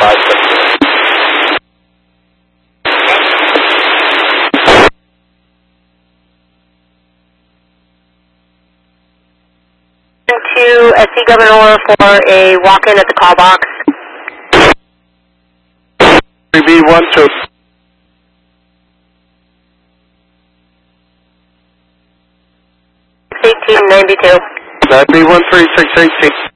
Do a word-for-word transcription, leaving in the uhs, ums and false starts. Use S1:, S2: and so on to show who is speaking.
S1: five seven.
S2: To S C Governor for a walk-in at the call box.
S1: three B one two.
S2: eighteen ninety-two.
S1: nine B one three six eighteen.